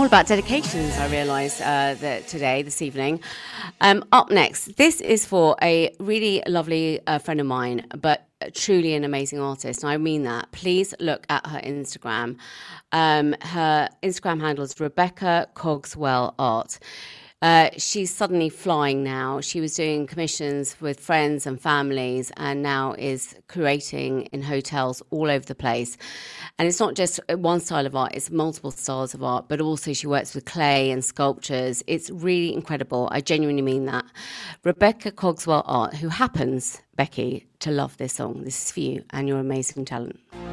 all about dedications, I realised this evening. Up next, this is for a really lovely friend of mine, but truly an amazing artist. And I mean that. Please look at her Instagram. Her Instagram handle is Rebecca Cogswell Art. She's suddenly flying now. She was doing commissions with friends and families and now is creating in hotels all over the place. And it's not just one style of art, it's multiple styles of art, but also she works with clay and sculptures. It's really incredible. I genuinely mean that. Rebecca Cogswell Art, who happens, Becky, to love this song. This is for you and your amazing talent.